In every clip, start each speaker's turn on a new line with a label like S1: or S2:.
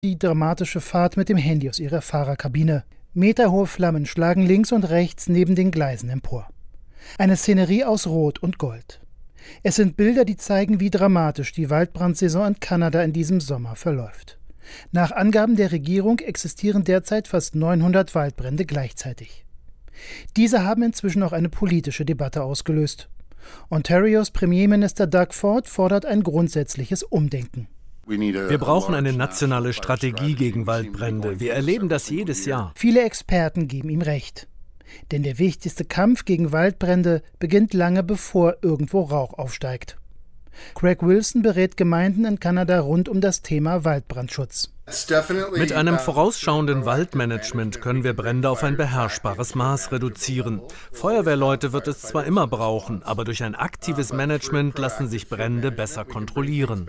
S1: die dramatische Fahrt mit dem Handy aus ihrer Fahrerkabine. Meterhohe Flammen schlagen links und rechts neben den Gleisen empor. Eine Szenerie aus Rot und Gold. Es sind Bilder, die zeigen, wie dramatisch die Waldbrandsaison in Kanada in diesem Sommer verläuft. Nach Angaben der Regierung existieren derzeit fast 900 Waldbrände gleichzeitig. Diese haben inzwischen auch eine politische Debatte ausgelöst. Ontarios Premierminister Doug Ford fordert ein grundsätzliches Umdenken.
S2: Wir brauchen eine nationale Strategie gegen Waldbrände. Wir erleben das jedes Jahr.
S1: Viele Experten geben ihm recht. Denn der wichtigste Kampf gegen Waldbrände beginnt lange bevor irgendwo Rauch aufsteigt. Craig Wilson berät Gemeinden in Kanada rund um das Thema Waldbrandschutz.
S2: Mit einem vorausschauenden Waldmanagement können wir Brände auf ein beherrschbares Maß reduzieren. Feuerwehrleute wird es zwar immer brauchen, aber durch ein aktives Management lassen sich Brände besser kontrollieren.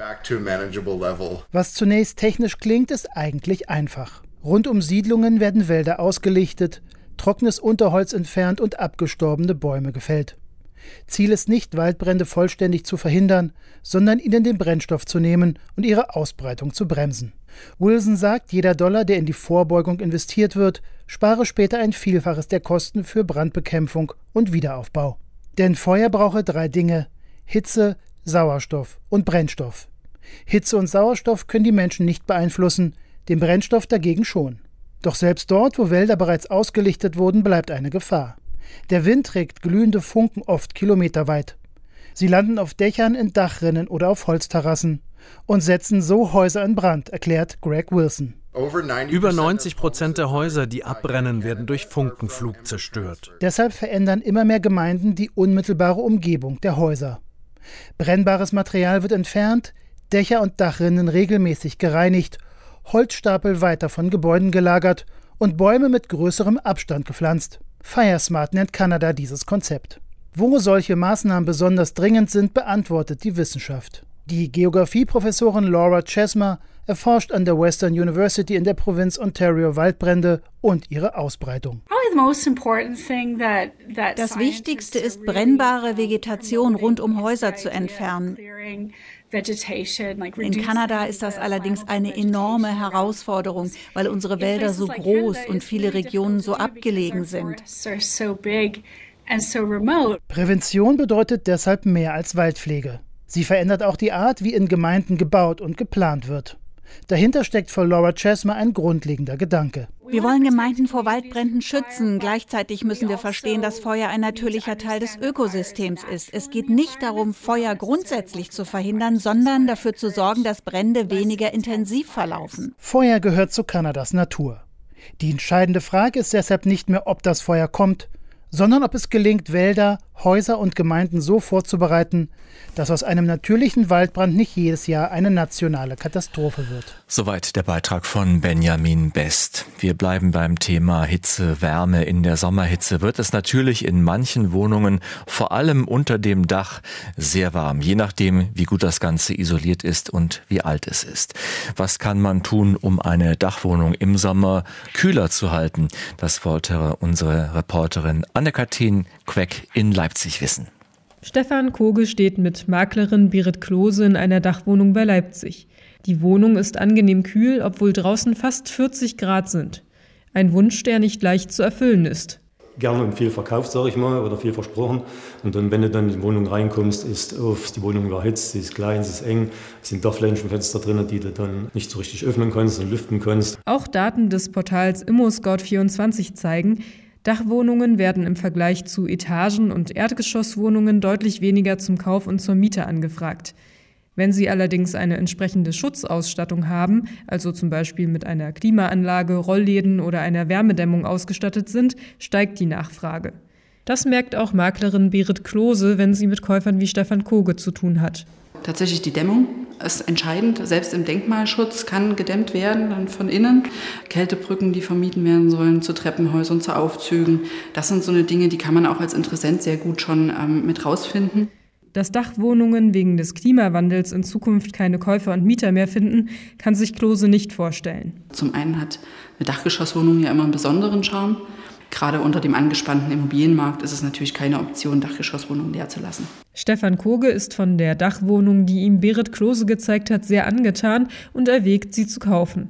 S1: Was zunächst technisch klingt, ist eigentlich einfach. Rund um Siedlungen werden Wälder ausgelichtet, trockenes Unterholz entfernt und abgestorbene Bäume gefällt. Ziel ist nicht, Waldbrände vollständig zu verhindern, sondern ihnen den Brennstoff zu nehmen und ihre Ausbreitung zu bremsen. Wilson sagt, jeder Dollar, der in die Vorbeugung investiert wird, spare später ein Vielfaches der Kosten für Brandbekämpfung und Wiederaufbau. Denn Feuer brauche 3 Dinge: Hitze, Sauerstoff und Brennstoff. Hitze und Sauerstoff können die Menschen nicht beeinflussen, den Brennstoff dagegen schon. Doch selbst dort, wo Wälder bereits ausgelichtet wurden, bleibt eine Gefahr. Der Wind trägt glühende Funken oft kilometerweit. Sie landen auf Dächern, in Dachrinnen oder auf Holzterrassen und setzen so Häuser in Brand, erklärt Greg Wilson.
S2: Über 90% der Häuser, die abbrennen, werden durch Funkenflug zerstört.
S1: Deshalb verändern immer mehr Gemeinden die unmittelbare Umgebung der Häuser. Brennbares Material wird entfernt, Dächer und Dachrinnen regelmäßig gereinigt, Holzstapel weiter von Gebäuden gelagert und Bäume mit größerem Abstand gepflanzt. FireSmart nennt Kanada dieses Konzept. Wo solche Maßnahmen besonders dringend sind, beantwortet die Wissenschaft. Die Geografieprofessorin Laura Chesma erforscht an der Western University in der Provinz Ontario Waldbrände und ihre Ausbreitung.
S3: Das Wichtigste ist, brennbare Vegetation rund um Häuser zu entfernen. In Kanada ist das allerdings eine enorme Herausforderung, weil unsere Wälder so groß und viele Regionen so abgelegen sind.
S1: Prävention bedeutet deshalb mehr als Waldpflege. Sie verändert auch die Art, wie in Gemeinden gebaut und geplant wird. Dahinter steckt für Laura Chesma ein grundlegender Gedanke.
S3: Wir wollen Gemeinden vor Waldbränden schützen. Gleichzeitig müssen wir verstehen, dass Feuer ein natürlicher Teil des Ökosystems ist. Es geht nicht darum, Feuer grundsätzlich zu verhindern, sondern dafür zu sorgen, dass Brände weniger intensiv verlaufen.
S1: Feuer gehört zu Kanadas Natur. Die entscheidende Frage ist deshalb nicht mehr, ob das Feuer kommt, sondern ob es gelingt, Wälder, Häuser und Gemeinden so vorzubereiten, dass aus einem natürlichen Waldbrand nicht jedes Jahr eine nationale Katastrophe wird.
S4: Soweit der Beitrag von Benjamin Best. Wir bleiben beim Thema Hitze, Wärme. In der Sommerhitze wird es natürlich in manchen Wohnungen, vor allem unter dem Dach, sehr warm, je nachdem, wie gut das Ganze isoliert ist und wie alt es ist. Was kann man tun, um eine Dachwohnung im Sommer kühler zu halten? Das wollte unsere Reporterin Anne-Kathrin Queck in Leipzig wissen.
S5: Stefan Koge steht mit Maklerin Berit Klose in einer Dachwohnung bei Leipzig. Die Wohnung ist angenehm kühl, obwohl draußen fast 40 Grad sind. Ein Wunsch, der nicht leicht zu erfüllen ist.
S6: Gerne und viel verkauft, sage ich mal, oder viel versprochen. Und dann, wenn du dann in die Wohnung reinkommst, ist die Wohnung überhitzt, sie ist klein, sie ist eng, es sind Dachflächenfenster drin, die du dann nicht so richtig öffnen kannst und lüften kannst.
S5: Auch Daten des Portals ImmoScout24 zeigen, Dachwohnungen werden im Vergleich zu Etagen- und Erdgeschosswohnungen deutlich weniger zum Kauf und zur Miete angefragt. Wenn sie allerdings eine entsprechende Schutzausstattung haben, also zum Beispiel mit einer Klimaanlage, Rollläden oder einer Wärmedämmung ausgestattet sind, steigt die Nachfrage. Das merkt auch Maklerin Berit Klose, wenn sie mit Käufern wie Stefan Koge zu tun hat.
S7: Tatsächlich die Dämmung ist entscheidend. Selbst im Denkmalschutz kann gedämmt werden, dann von innen. Kältebrücken, die vermieden werden sollen, zu Treppenhäusern, zu Aufzügen. Das sind so eine Dinge, die kann man auch als Interessent sehr gut schon mit rausfinden.
S5: Dass Dachwohnungen wegen des Klimawandels in Zukunft keine Käufer und Mieter mehr finden, kann sich Klose nicht vorstellen.
S7: Zum einen hat eine Dachgeschosswohnung ja immer einen besonderen Charme. Gerade unter dem angespannten Immobilienmarkt ist es natürlich keine Option, Dachgeschosswohnungen leer zu lassen.
S5: Stefan Koge ist von der Dachwohnung, die ihm Berit Klose gezeigt hat, sehr angetan und erwägt, sie zu kaufen.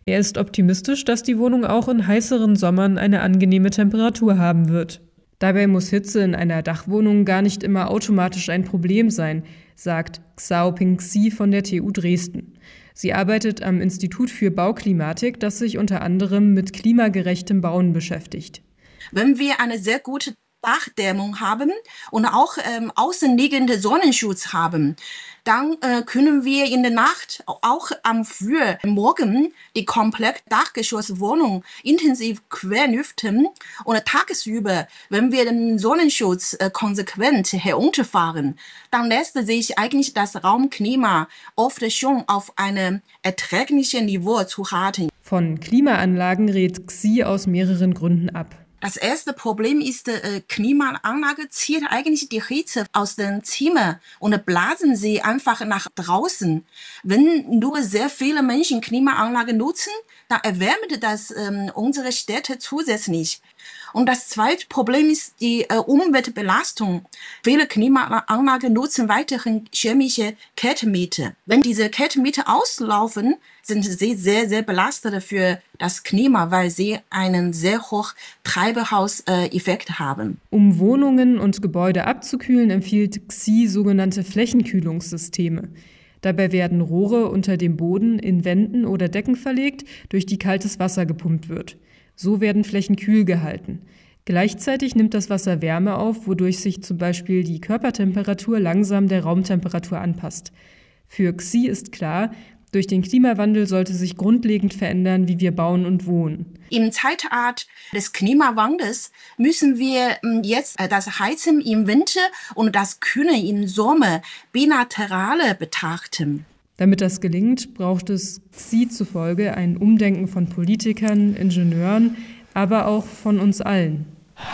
S5: Er ist optimistisch, dass die Wohnung auch in heißeren Sommern eine angenehme Temperatur haben wird. Dabei muss Hitze in einer Dachwohnung gar nicht immer automatisch ein Problem sein, sagt Xiaoping Xi von der TU Dresden. Sie arbeitet am Institut für Bauklimatik, das sich unter anderem mit klimagerechtem Bauen beschäftigt.
S8: Wenn wir eine sehr gute Dachdämmung haben und auch außenliegende Sonnenschutz haben, dann können wir in der Nacht, auch am frühen Morgen, die komplette Dachgeschosswohnung intensiv querlüften und tagsüber, wenn wir den Sonnenschutz konsequent herunterfahren, dann lässt sich eigentlich das Raumklima oft schon auf einem erträglichen Niveau zu halten.
S5: Von Klimaanlagen rät Xi aus mehreren Gründen ab.
S8: Das erste Problem ist, Klimaanlage zieht eigentlich die Hitze aus dem Zimmer und blasen sie einfach nach draußen. Wenn nur sehr viele Menschen Klimaanlage nutzen, dann erwärmt das unsere Städte zusätzlich. Und das zweite Problem ist die Umweltbelastung. Viele Klimaanlagen nutzen weiterhin chemische Kältemittel. Wenn diese Kältemittel auslaufen, sind sie sehr, sehr belastet für das Klima, weil sie einen sehr hohen Treibhauseffekt haben.
S5: Um Wohnungen und Gebäude abzukühlen, empfiehlt Xi sogenannte Flächenkühlungssysteme. Dabei werden Rohre unter dem Boden in Wänden oder Decken verlegt, durch die kaltes Wasser gepumpt wird. So werden Flächen kühl gehalten. Gleichzeitig nimmt das Wasser Wärme auf, wodurch sich zum Beispiel die Körpertemperatur langsam der Raumtemperatur anpasst. Für Xi ist klar, durch den Klimawandel sollte sich grundlegend verändern, wie wir bauen und wohnen.
S8: Im Zeitalter des Klimawandels müssen wir jetzt das Heizen im Winter und das Kühlen im Sommer bilateral betrachten.
S5: Damit das gelingt, braucht es Xi zufolge ein Umdenken von Politikern, Ingenieuren, aber auch von uns allen.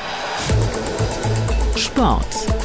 S9: Sport.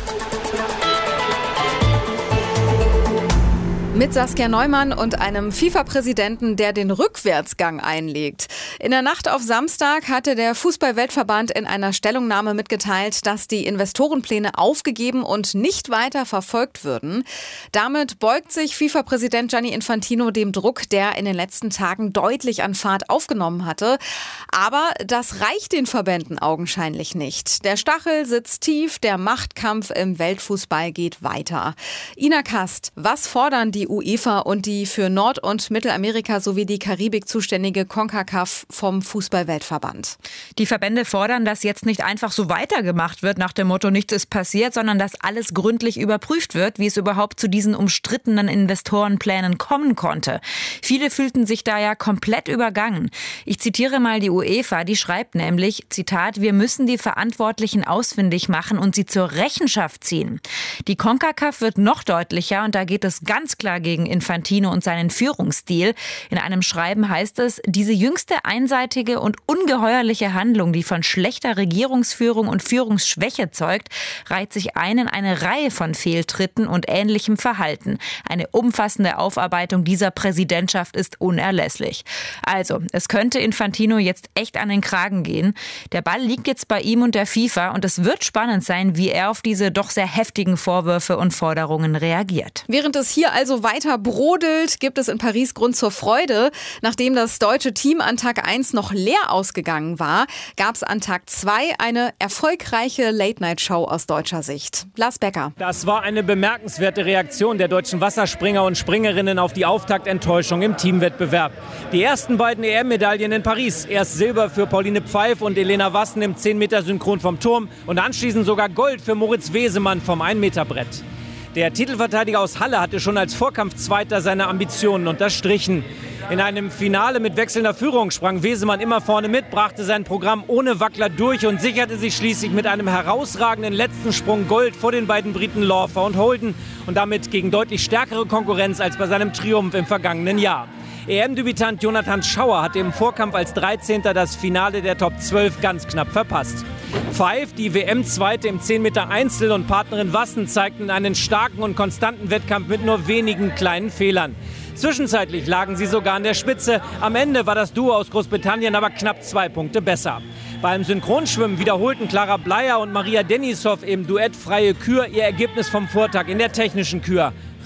S9: Mit Saskia Neumann und einem FIFA-Präsidenten, der den Rückwärtsgang einlegt. In der Nacht auf Samstag hatte der Fußball-Weltverband in einer Stellungnahme mitgeteilt, dass die Investorenpläne aufgegeben und nicht weiter verfolgt würden. Damit beugt sich FIFA-Präsident Gianni Infantino dem Druck, der in den letzten Tagen deutlich an Fahrt aufgenommen hatte. Aber das reicht den Verbänden augenscheinlich nicht. Der Stachel sitzt tief, der Machtkampf im Weltfußball geht weiter. Ina Kast, was fordern die UEFA und die für Nord- und Mittelamerika sowie die Karibik zuständige CONCACAF vom Fußball-Weltverband?
S10: Die Verbände fordern, dass jetzt nicht einfach so weitergemacht wird nach dem Motto, nichts ist passiert, sondern dass alles gründlich überprüft wird, wie es überhaupt zu diesen umstrittenen Investorenplänen kommen konnte. Viele fühlten sich da ja komplett übergangen. Ich zitiere mal die UEFA, die schreibt nämlich, Zitat, wir müssen die Verantwortlichen ausfindig machen und sie zur Rechenschaft ziehen. Die CONCACAF wird noch deutlicher und da geht es ganz klar gegen Infantino und seinen Führungsstil. In einem Schreiben heißt es, diese jüngste einseitige und ungeheuerliche Handlung, die von schlechter Regierungsführung und Führungsschwäche zeugt, reiht sich ein in eine Reihe von Fehltritten und ähnlichem Verhalten. Eine umfassende Aufarbeitung dieser Präsidentschaft ist unerlässlich. Also, es könnte Infantino jetzt echt an den Kragen gehen. Der Ball liegt jetzt bei ihm und der FIFA und es wird spannend sein, wie er auf diese doch sehr heftigen Vorwürfe und Forderungen reagiert.
S9: Während es hier also weiter brodelt, gibt es in Paris Grund zur Freude. Nachdem das deutsche Team an Tag 1 noch leer ausgegangen war, gab es an Tag 2 eine erfolgreiche Late-Night-Show aus deutscher Sicht. Lars Becker.
S11: Das war eine bemerkenswerte Reaktion der deutschen Wasserspringer und Springerinnen auf die Auftaktenttäuschung im Teamwettbewerb. Die ersten beiden EM-Medaillen in Paris. Erst Silber für Pauline Pfeif und Elena Wassen im 10-Meter-Synchron vom Turm und anschließend sogar Gold für Moritz Wesemann vom 1-Meter-Brett. Der Titelverteidiger aus Halle hatte schon als Vorkampfzweiter seine Ambitionen unterstrichen. In einem Finale mit wechselnder Führung sprang Wesemann immer vorne mit, brachte sein Programm ohne Wackler durch und sicherte sich schließlich mit einem herausragenden letzten Sprung Gold vor den beiden Briten Lawfer und Holden und damit gegen deutlich stärkere Konkurrenz als bei seinem Triumph im vergangenen Jahr. EM-Debütant Jonathan Schauer hatte im Vorkampf als 13. das Finale der Top 12 ganz knapp verpasst. Pfeif, die WM-Zweite im 10-Meter Einzel und Partnerin Wassen zeigten einen starken und konstanten Wettkampf mit nur wenigen kleinen Fehlern. Zwischenzeitlich lagen sie sogar an der Spitze. Am Ende war das Duo aus Großbritannien aber knapp 2 Punkte besser. Beim Synchronschwimmen wiederholten Clara Bleier und Maria Denisov im Duett freie Kür ihr Ergebnis vom Vortag in der technischen Kür.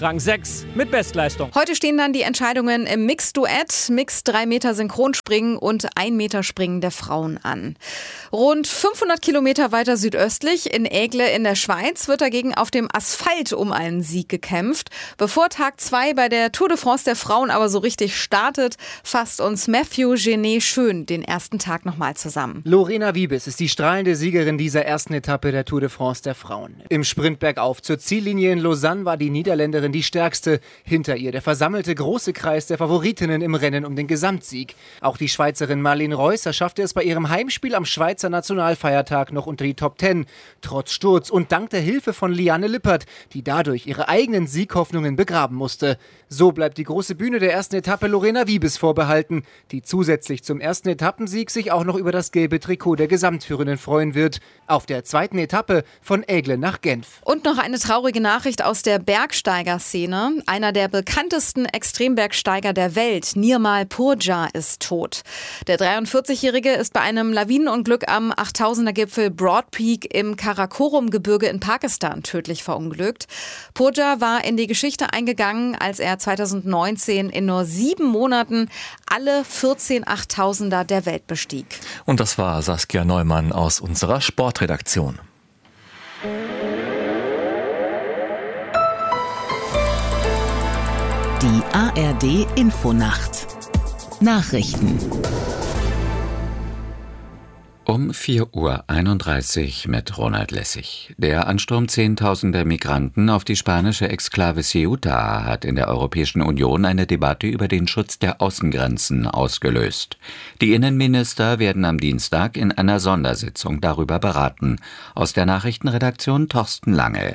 S11: Rang 6 mit Bestleistung.
S9: Heute stehen dann die Entscheidungen im Mixed-Duett, Mixed 3 Meter Synchronspringen und 1 Meter Springen der Frauen an. Rund 500 Kilometer weiter südöstlich in Aigle in der Schweiz wird dagegen auf dem Asphalt um einen Sieg gekämpft. Bevor Tag 2 bei der Tour de France der Frauen aber so richtig startet, fasst uns Matthew Genet schön den ersten Tag nochmal zusammen.
S12: Lorena Wiebes ist die strahlende Siegerin dieser ersten Etappe der Tour de France der Frauen. Im Sprint bergauf zur Ziellinie in Lausanne war die Niederländerin die stärkste. Hinter ihr der versammelte große Kreis der Favoritinnen im Rennen um den Gesamtsieg. Auch die Schweizerin Marlene Reusser schaffte es bei ihrem Heimspiel am Schweizer Nationalfeiertag noch unter die Top 10. Trotz Sturz und dank der Hilfe von Liane Lippert, die dadurch ihre eigenen Sieghoffnungen begraben musste. So bleibt die große Bühne der ersten Etappe Lorena Wiebes vorbehalten, die zusätzlich zum ersten Etappensieg sich auch noch über das gelbe Trikot der Gesamtführenden freuen wird. Auf der zweiten Etappe von Aigle nach Genf.
S9: Und noch eine traurige Nachricht aus der Bergsteigerszene. Einer der bekanntesten Extrembergsteiger der Welt, Nirmal Purja, ist tot. Der 43-Jährige ist bei einem Lawinenunglück am 8000er-Gipfel Broad Peak im Karakorum-Gebirge in Pakistan tödlich verunglückt. Purja war in die Geschichte eingegangen, als er 2019 in nur 7 Monaten alle 14 8000er der Welt bestieg.
S4: Und das war Saskia Neumann aus unserer Sportredaktion.
S13: Die ARD Infonacht. Nachrichten.
S14: Um 4:31 Uhr mit Ronald Lessig. Der Ansturm Zehntausender Migranten auf die spanische Exklave Ceuta hat in der Europäischen Union eine Debatte über den Schutz der Außengrenzen ausgelöst. Die Innenminister werden am Dienstag in einer Sondersitzung darüber beraten. Aus der Nachrichtenredaktion Thorsten Lange.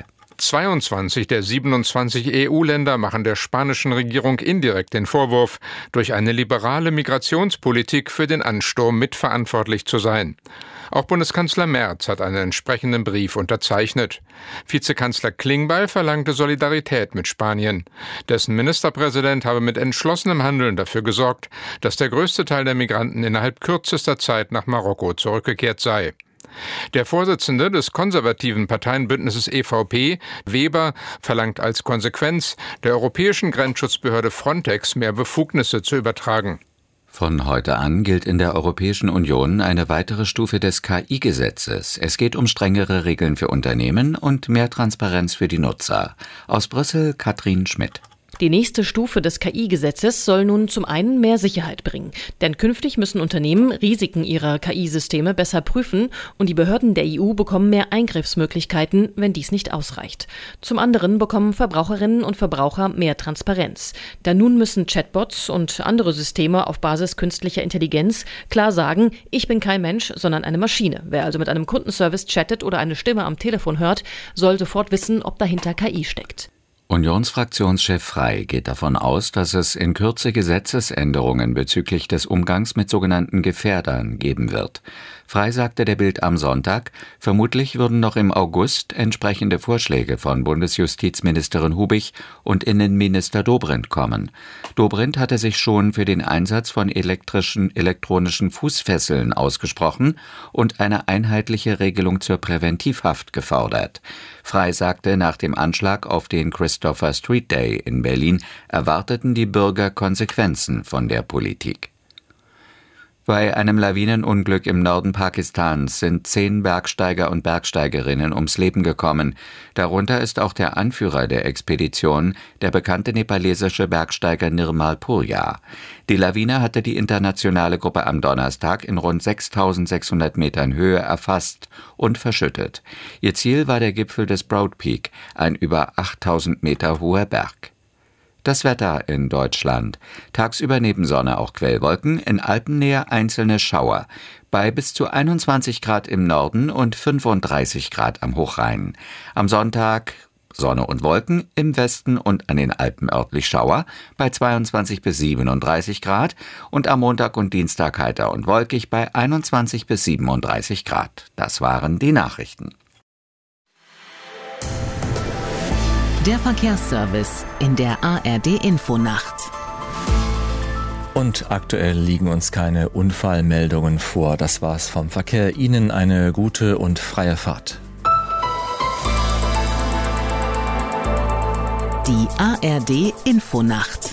S15: 22 der 27 EU-Länder machen der spanischen Regierung indirekt den Vorwurf, durch eine liberale Migrationspolitik für den Ansturm mitverantwortlich zu sein. Auch Bundeskanzler Merz hat einen entsprechenden Brief unterzeichnet. Vizekanzler Klingbeil verlangte Solidarität mit Spanien. Dessen Ministerpräsident habe mit entschlossenem Handeln dafür gesorgt, dass der größte Teil der Migranten innerhalb kürzester Zeit nach Marokko zurückgekehrt sei. Der Vorsitzende des konservativen Parteienbündnisses EVP, Weber, verlangt als Konsequenz, der europäischen Grenzschutzbehörde Frontex mehr Befugnisse zu übertragen.
S14: Von heute an gilt in der Europäischen Union eine weitere Stufe des KI-Gesetzes. Es geht um strengere Regeln für Unternehmen und mehr Transparenz für die Nutzer. Aus Brüssel Katrin Schmidt.
S16: Die nächste Stufe des KI-Gesetzes soll nun zum einen mehr Sicherheit bringen. Denn künftig müssen Unternehmen Risiken ihrer KI-Systeme besser prüfen und die Behörden der EU bekommen mehr Eingriffsmöglichkeiten, wenn dies nicht ausreicht. Zum anderen bekommen Verbraucherinnen und Verbraucher mehr Transparenz. Denn nun müssen Chatbots und andere Systeme auf Basis künstlicher Intelligenz klar sagen, ich bin kein Mensch, sondern eine Maschine. Wer also mit einem Kundenservice chattet oder eine Stimme am Telefon hört, soll sofort wissen, ob dahinter KI steckt.
S14: Unionsfraktionschef Frey geht davon aus, dass es in Kürze Gesetzesänderungen bezüglich des Umgangs mit sogenannten Gefährdern geben wird. Frey sagte der Bild am Sonntag, vermutlich würden noch im August entsprechende Vorschläge von Bundesjustizministerin Hubig und Innenminister Dobrindt kommen. Dobrindt hatte sich schon für den Einsatz von elektronischen Fußfesseln ausgesprochen und eine einheitliche Regelung zur Präventivhaft gefordert. Frey sagte, nach dem Anschlag auf den Christopher Street Day in Berlin erwarteten die Bürger Konsequenzen von der Politik. Bei einem Lawinenunglück im Norden Pakistans sind 10 Bergsteiger und Bergsteigerinnen ums Leben gekommen. Darunter ist auch der Anführer der Expedition, der bekannte nepalesische Bergsteiger Nirmal Purja. Die Lawine hatte die internationale Gruppe am Donnerstag in rund 6.600 Metern Höhe erfasst und verschüttet. Ihr Ziel war der Gipfel des Broad Peak, ein über 8.000 Meter hoher Berg. Das Wetter in Deutschland. Tagsüber neben Sonne auch Quellwolken, in Alpennähe einzelne Schauer. Bei bis zu 21 Grad im Norden und 35 Grad am Hochrhein. Am Sonntag Sonne und Wolken, im Westen und an den Alpen örtlich Schauer bei 22 bis 37 Grad und am Montag und Dienstag heiter und wolkig bei 21 bis 37 Grad. Das waren die Nachrichten.
S13: Der Verkehrsservice in der ARD Infonacht.
S4: Und aktuell liegen uns keine Unfallmeldungen vor. Das war's vom Verkehr. Ihnen eine gute und freie Fahrt.
S13: Die ARD Infonacht.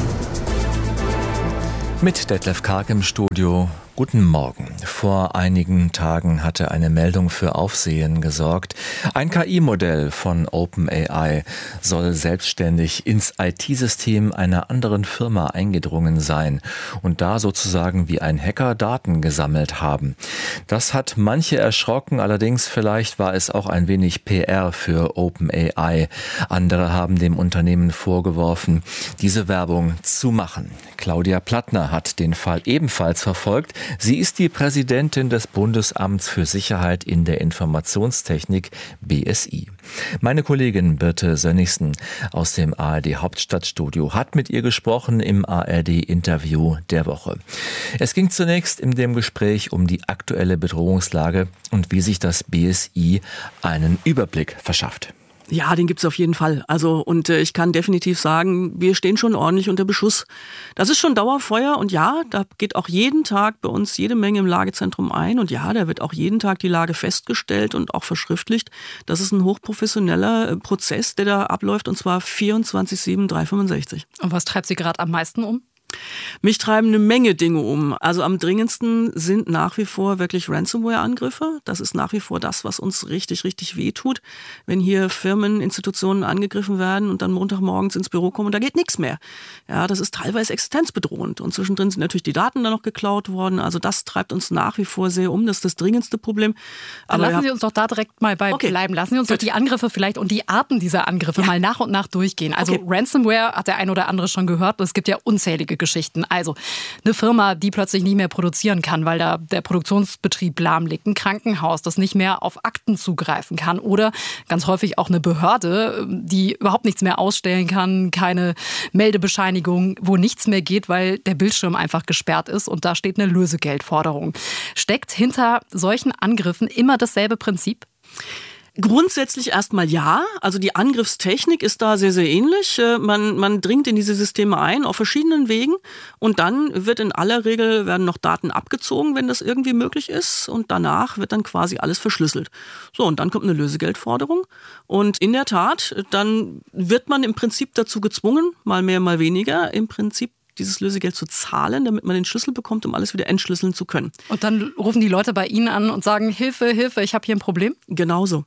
S4: Mit Detlef Karg im Studio. Guten Morgen. Vor einigen Tagen hatte eine Meldung für Aufsehen gesorgt. Ein KI-Modell von OpenAI soll selbstständig ins IT-System einer anderen Firma eingedrungen sein und da sozusagen wie ein Hacker Daten gesammelt haben. Das hat manche erschrocken, allerdings vielleicht war es auch ein wenig PR für OpenAI. Andere haben dem Unternehmen vorgeworfen, diese Werbung zu machen. Claudia Plattner hat den Fall ebenfalls verfolgt. Sie ist die Präsidentin des Bundesamts für Sicherheit in der Informationstechnik, BSI. Meine Kollegin Birte Sönnigsen aus dem ARD-Hauptstadtstudio hat mit ihr gesprochen im ARD-Interview der Woche. Es ging zunächst in dem Gespräch um die aktuelle Bedrohungslage und wie sich das BSI einen Überblick verschafft.
S17: Ja, den gibt's auf jeden Fall. Ich kann definitiv sagen, wir stehen schon ordentlich unter Beschuss. Das ist schon Dauerfeuer und ja, da geht auch jeden Tag bei uns jede Menge im Lagezentrum ein und ja, da wird auch jeden Tag die Lage festgestellt und auch verschriftlicht. Das ist ein hochprofessioneller Prozess, der da abläuft und zwar 24/7, 365.
S18: Und was treibt Sie gerade am meisten um?
S17: Mich treiben eine Menge Dinge um. Also am dringendsten sind nach wie vor wirklich Ransomware-Angriffe. Das ist nach wie vor das, was uns richtig, richtig wehtut. Wenn hier Firmen, Institutionen angegriffen werden und dann Montagmorgens ins Büro kommen und da geht nichts mehr. Ja, das ist teilweise existenzbedrohend. Und zwischendrin sind natürlich die Daten dann noch geklaut worden. Also das treibt uns nach wie vor sehr um. Das ist das dringendste Problem.
S18: Aber lassen Sie uns doch da direkt mal bleiben. Lassen Sie uns doch die Angriffe vielleicht und die Arten dieser Angriffe mal nach und nach durchgehen. Also Ransomware hat der ein oder andere schon gehört. Es gibt ja unzählige Geschichten. Also eine Firma, die plötzlich nicht mehr produzieren kann, weil da der Produktionsbetrieb lahm liegt. Ein Krankenhaus, das nicht mehr auf Akten zugreifen kann. Oder ganz häufig auch eine Behörde, die überhaupt nichts mehr ausstellen kann. Keine Meldebescheinigung, wo nichts mehr geht, weil der Bildschirm einfach gesperrt ist. Und da steht eine Lösegeldforderung. Steckt hinter solchen Angriffen immer dasselbe Prinzip?
S17: Grundsätzlich erstmal ja. Also die Angriffstechnik ist da sehr, sehr ähnlich. Man dringt in diese Systeme ein auf verschiedenen Wegen und dann wird in aller Regel werden noch Daten abgezogen, wenn das irgendwie möglich ist und danach wird dann quasi alles verschlüsselt. So, und dann kommt eine Lösegeldforderung und in der Tat, dann wird man im Prinzip dazu gezwungen, mal mehr, mal weniger, im Prinzip dieses Lösegeld zu zahlen, damit man den Schlüssel bekommt, um alles wieder entschlüsseln zu können.
S18: Und dann rufen die Leute bei Ihnen an und sagen, Hilfe, Hilfe, ich habe hier ein Problem?
S17: Genauso.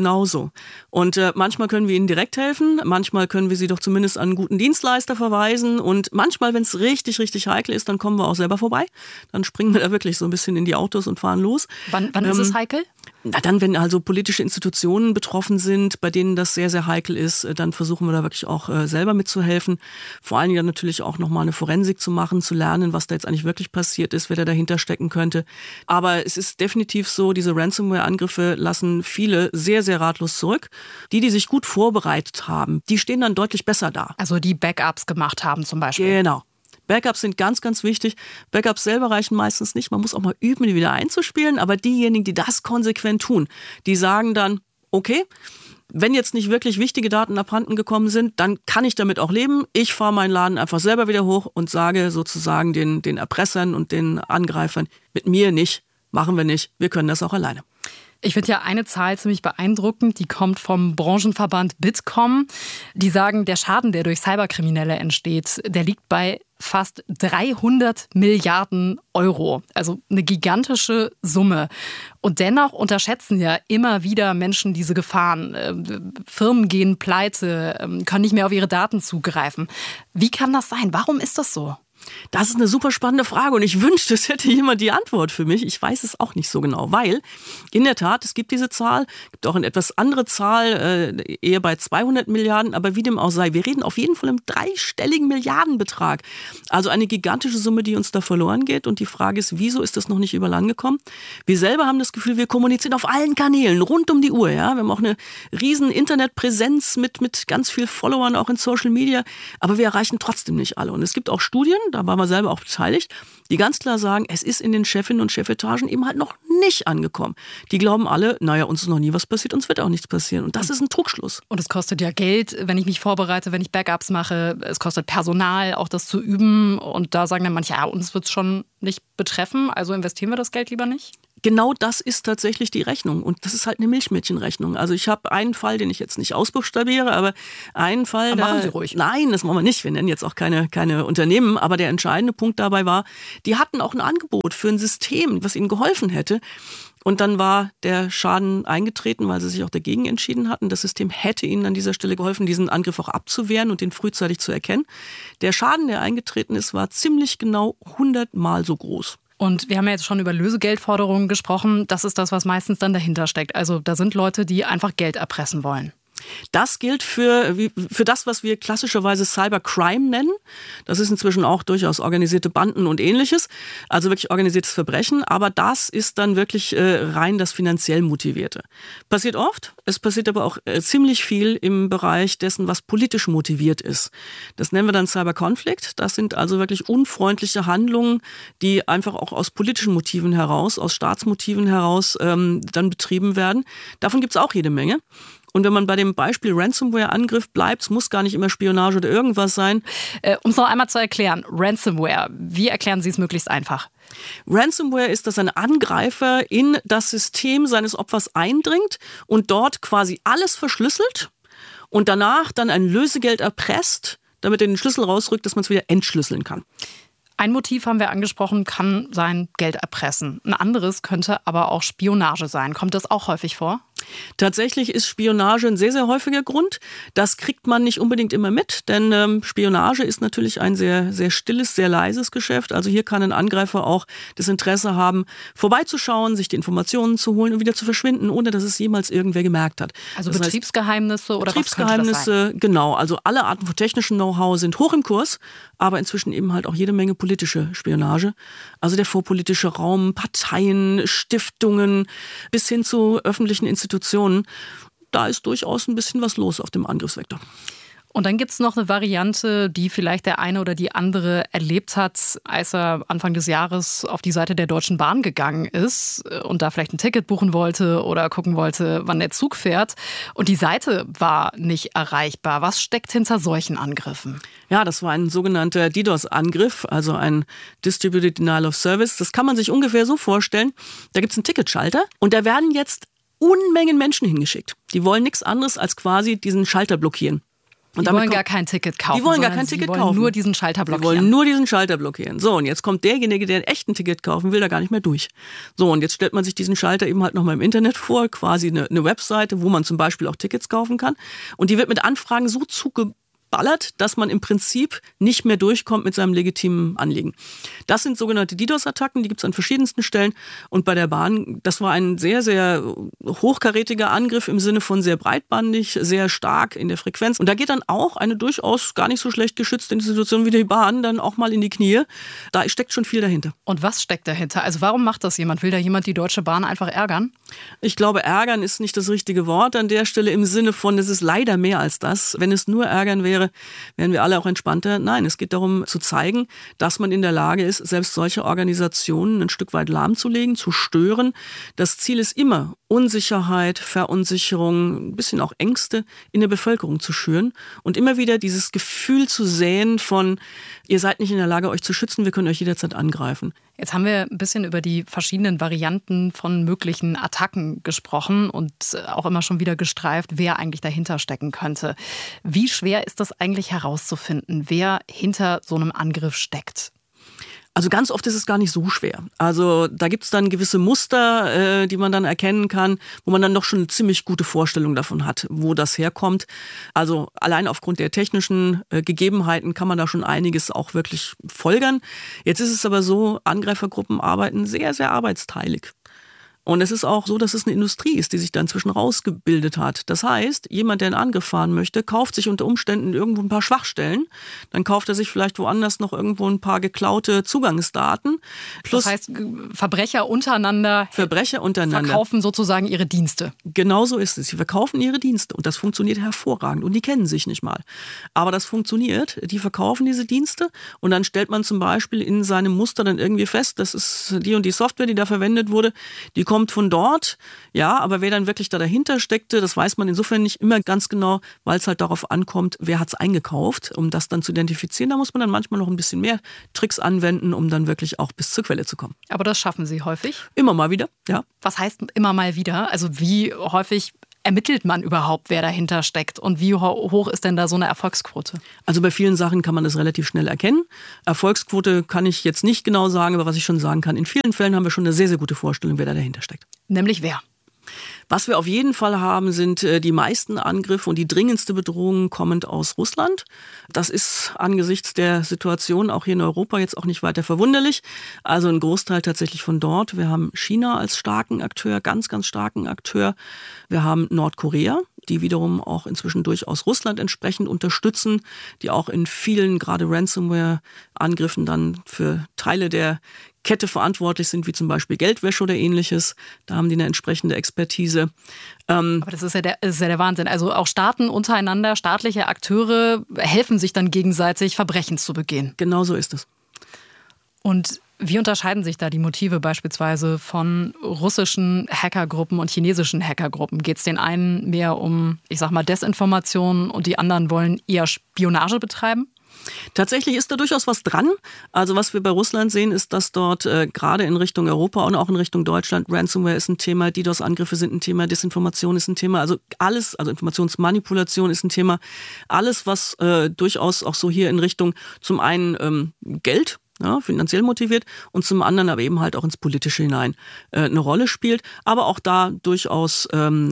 S17: Und manchmal können wir ihnen direkt helfen, manchmal können wir sie doch zumindest an einen guten Dienstleister verweisen und manchmal, wenn es richtig, richtig heikel ist, dann kommen wir auch selber vorbei. Dann springen wir da wirklich so ein bisschen in die Autos und fahren los.
S18: Wann ist es heikel?
S17: Na dann, wenn also politische Institutionen betroffen sind, bei denen das sehr, sehr heikel ist, dann versuchen wir da wirklich auch selber mitzuhelfen. Vor allen Dingen dann natürlich auch nochmal eine Forensik zu machen, zu lernen, was da jetzt eigentlich wirklich passiert ist, wer da dahinter stecken könnte. Aber es ist definitiv so, diese Ransomware-Angriffe lassen viele sehr, sehr ratlos zurück. Die sich gut vorbereitet haben, die stehen dann deutlich besser da.
S18: Also die Backups gemacht haben zum Beispiel.
S17: Genau. Backups sind ganz, ganz wichtig. Backups selber reichen meistens nicht. Man muss auch mal üben, die wieder einzuspielen. Aber diejenigen, die das konsequent tun, die sagen dann, okay, wenn jetzt nicht wirklich wichtige Daten abhanden gekommen sind, dann kann ich damit auch leben. Ich fahre meinen Laden einfach selber wieder hoch und sage sozusagen den Erpressern und den Angreifern, mit mir nicht, machen wir nicht, wir können das auch alleine.
S18: Ich finde ja eine Zahl ziemlich beeindruckend, die kommt vom Branchenverband Bitkom. Die sagen, der Schaden, der durch Cyberkriminelle entsteht, der liegt bei fast 300 Milliarden Euro. Also eine gigantische Summe. Und dennoch unterschätzen ja immer wieder Menschen diese Gefahren. Firmen gehen pleite, können nicht mehr auf ihre Daten zugreifen. Wie kann das sein? Warum ist das so?
S17: Das ist eine super spannende Frage und ich wünschte, es hätte jemand die Antwort für mich. Ich weiß es auch nicht so genau, weil in der Tat, es gibt diese Zahl, gibt auch eine etwas andere Zahl, eher bei 200 Milliarden, aber wie dem auch sei, wir reden auf jeden Fall im dreistelligen Milliardenbetrag. Also eine gigantische Summe, die uns da verloren geht und die Frage ist, wieso ist das noch nicht überall angekommen? Wir selber haben das Gefühl, wir kommunizieren auf allen Kanälen, rund um die Uhr. Ja? Wir haben auch eine riesen Internetpräsenz mit ganz viel Followern, auch in Social Media, aber wir erreichen trotzdem nicht alle. Und es gibt auch Studien, da waren wir selber auch beteiligt, die ganz klar sagen, es ist in den Chefinnen und Chefetagen eben halt noch nicht angekommen. Die glauben alle, naja, uns ist noch nie was passiert, uns wird auch nichts passieren. Und das ist ein Trugschluss.
S18: Und es kostet ja Geld, wenn ich mich vorbereite, wenn ich Backups mache. Es kostet Personal, auch das zu üben. Und da sagen dann manche, ja, uns wird es schon nicht betreffen, also investieren wir das Geld lieber nicht?
S17: genau das ist tatsächlich die Rechnung. Und das ist halt eine Milchmädchenrechnung. Also ich habe einen Fall, den ich jetzt nicht ausbuchstabiere, aber einen Fall...
S18: Machen Sie ruhig.
S17: Nein, das machen wir nicht. Wir nennen jetzt auch keine Unternehmen. Aber der entscheidende Punkt dabei war, die hatten auch ein Angebot für ein System, was ihnen geholfen hätte. Und dann war der Schaden eingetreten, weil sie sich auch dagegen entschieden hatten. Das System hätte ihnen an dieser Stelle geholfen, diesen Angriff auch abzuwehren und den frühzeitig zu erkennen. Der Schaden, der eingetreten ist, war ziemlich genau 100-mal so groß.
S18: Und wir haben ja jetzt schon über Lösegeldforderungen gesprochen. Das ist das, was meistens dann dahinter steckt. Also da sind Leute, die einfach Geld erpressen wollen.
S17: Das gilt für das, was wir klassischerweise Cybercrime nennen. Das ist inzwischen auch durchaus organisierte Banden und Ähnliches, also wirklich organisiertes Verbrechen. Aber das ist dann wirklich rein das finanziell Motivierte. Passiert oft, es passiert aber auch ziemlich viel im Bereich dessen, was politisch motiviert ist. Das nennen wir dann Cyberkonflikt. Das sind also wirklich unfreundliche Handlungen, die einfach auch aus politischen Motiven heraus, aus Staatsmotiven heraus dann betrieben werden. Davon gibt es auch jede Menge. Und wenn man bei dem Beispiel Ransomware-Angriff bleibt, es muss gar nicht immer Spionage oder irgendwas sein.
S18: Um es noch einmal zu erklären, Ransomware, wie erklären Sie es möglichst einfach?
S17: Ransomware ist, dass ein Angreifer in das System seines Opfers eindringt und dort quasi alles verschlüsselt und danach dann ein Lösegeld erpresst, damit er den Schlüssel rausrückt, dass man es wieder entschlüsseln kann.
S18: Ein Motiv haben wir angesprochen, kann sein Geld erpressen. Ein anderes könnte aber auch Spionage sein. Kommt das auch häufig vor?
S17: Tatsächlich ist Spionage ein sehr, sehr häufiger Grund. Das kriegt man nicht unbedingt immer mit, denn Spionage ist natürlich ein sehr, sehr stilles, sehr leises Geschäft. Also hier kann ein Angreifer auch das Interesse haben, vorbeizuschauen, sich die Informationen zu holen und wieder zu verschwinden, ohne dass es jemals irgendwer gemerkt hat.
S18: Also das Betriebsgeheimnisse oder
S17: Betriebsgeheimnisse,
S18: was könnte das sein?
S17: Genau. Also alle Arten von technischem Know-how sind hoch im Kurs, aber inzwischen eben halt auch jede Menge politische Spionage. Also der vorpolitische Raum, Parteien, Stiftungen bis hin zu öffentlichen Institutionen. Da ist durchaus ein bisschen was los auf dem Angriffsvektor.
S18: Und dann gibt es noch eine Variante, die vielleicht der eine oder die andere erlebt hat, als er Anfang des Jahres auf die Seite der Deutschen Bahn gegangen ist und da vielleicht ein Ticket buchen wollte oder gucken wollte, wann der Zug fährt. Und die Seite war nicht erreichbar. Was steckt hinter solchen Angriffen?
S17: Ja, das war ein sogenannter DDoS-Angriff, also ein Distributed Denial of Service. Das kann man sich ungefähr so vorstellen. Da gibt es einen Ticketschalter und da werden jetzt Unmengen Menschen hingeschickt. Die wollen nichts anderes als quasi diesen Schalter blockieren.
S18: Und die wollen gar kein Ticket kaufen.
S17: Die wollen gar kein Ticket kaufen.
S18: Die wollen nur diesen Schalter blockieren.
S17: Die wollen nur diesen Schalter blockieren. So, und jetzt kommt derjenige, der echt ein Ticket kaufen will, da gar nicht mehr durch. So, und jetzt stellt man sich diesen Schalter eben halt nochmal im Internet vor, quasi eine Webseite, wo man zum Beispiel auch Tickets kaufen kann. Und die wird mit Anfragen so zugeballert, dass man im Prinzip nicht mehr durchkommt mit seinem legitimen Anliegen. Das sind sogenannte DDoS-Attacken, die gibt es an verschiedensten Stellen. Und bei der Bahn, das war ein sehr, sehr hochkarätiger Angriff im Sinne von sehr breitbandig, sehr stark in der Frequenz. Und da geht dann auch eine durchaus gar nicht so schlecht geschützte Institution wie die Bahn dann auch mal in die Knie. Da steckt schon viel dahinter.
S18: Und was steckt dahinter? Also warum macht das jemand? Will da jemand die Deutsche Bahn einfach ärgern?
S17: Ich glaube, ärgern ist nicht das richtige Wort an der Stelle im Sinne von, es ist leider mehr als das. Wenn es nur ärgern wäre, wären wir alle auch entspannter. Nein, es geht darum zu zeigen, dass man in der Lage ist, selbst solche Organisationen ein Stück weit lahmzulegen, zu stören. Das Ziel ist immer, Unsicherheit, Verunsicherung, ein bisschen auch Ängste in der Bevölkerung zu schüren und immer wieder dieses Gefühl zu säen von, ihr seid nicht in der Lage, euch zu schützen, wir können euch jederzeit angreifen.
S18: Jetzt haben wir ein bisschen über die verschiedenen Varianten von möglichen Attacken gesprochen und auch immer schon wieder gestreift, wer eigentlich dahinter stecken könnte. Wie schwer ist das eigentlich herauszufinden, wer hinter so einem Angriff steckt?
S17: Also ganz oft ist es gar nicht so schwer. Also da gibt es dann gewisse Muster, die man dann erkennen kann, wo man dann doch schon eine ziemlich gute Vorstellung davon hat, wo das herkommt. Also allein aufgrund der technischen Gegebenheiten kann man da schon einiges auch wirklich folgern. Jetzt ist es aber so, Angreifergruppen arbeiten sehr, sehr arbeitsteilig. Und es ist auch so, dass es eine Industrie ist, die sich da inzwischen rausgebildet hat. Das heißt, jemand, der einen Angriff fahren möchte, kauft sich unter Umständen irgendwo ein paar Schwachstellen. Dann kauft er sich vielleicht woanders noch irgendwo ein paar geklaute Zugangsdaten.
S18: Plus das heißt, Verbrecher untereinander verkaufen sozusagen ihre Dienste.
S17: Genau so ist es. Sie verkaufen ihre Dienste und das funktioniert hervorragend. Und die kennen sich nicht mal. Aber das funktioniert. Die verkaufen diese Dienste und dann stellt man zum Beispiel in seinem Muster dann irgendwie fest, das ist die und die Software, die da verwendet wurde, die kommt von dort, ja, aber wer dann wirklich dahinter steckte, das weiß man insofern nicht immer ganz genau, weil es halt darauf ankommt, wer hat es eingekauft, um das dann zu identifizieren. Da muss man dann manchmal noch ein bisschen mehr Tricks anwenden, um dann wirklich auch bis zur Quelle zu kommen.
S18: Aber das schaffen Sie häufig?
S17: Immer mal wieder, ja.
S18: Was heißt immer mal wieder? Also wie häufig ermittelt man überhaupt, wer dahinter steckt? Und wie hoch ist denn da so eine Erfolgsquote?
S17: Also bei vielen Sachen kann man das relativ schnell erkennen. Erfolgsquote kann ich jetzt nicht genau sagen, aber was ich schon sagen kann, in vielen Fällen haben wir schon eine sehr, sehr gute Vorstellung, wer da dahinter steckt.
S18: Nämlich wer?
S17: Was wir auf jeden Fall haben, sind die meisten Angriffe und die dringendste Bedrohung kommend aus Russland. Das ist angesichts der Situation auch hier in Europa jetzt auch nicht weiter verwunderlich. Also ein Großteil tatsächlich von dort. Wir haben China als starken Akteur, ganz, ganz starken Akteur. Wir haben Nordkorea, die wiederum auch inzwischen durchaus Russland entsprechend unterstützen, die auch in vielen, gerade Ransomware-Angriffen dann für Teile der Kette verantwortlich sind, wie zum Beispiel Geldwäsche oder ähnliches. Da haben die eine entsprechende Expertise.
S18: Aber das ist ja der Wahnsinn. Also auch Staaten untereinander, staatliche Akteure helfen sich dann gegenseitig, Verbrechen zu begehen.
S17: Genau so ist es.
S18: Und wie unterscheiden sich da die Motive beispielsweise von russischen Hackergruppen und chinesischen Hackergruppen? Geht es den einen mehr um, ich sag mal, Desinformation und die anderen wollen eher Spionage betreiben?
S17: Tatsächlich ist da durchaus was dran. Also was wir bei Russland sehen, ist, dass dort gerade in Richtung Europa und auch in Richtung Deutschland Ransomware ist ein Thema, DDoS-Angriffe sind ein Thema, Desinformation ist ein Thema, also alles, also Informationsmanipulation ist ein Thema. Alles, was durchaus auch so hier in Richtung zum einen Geld, ja, finanziell motiviert und zum anderen aber eben halt auch ins Politische hinein eine Rolle spielt, aber auch da durchaus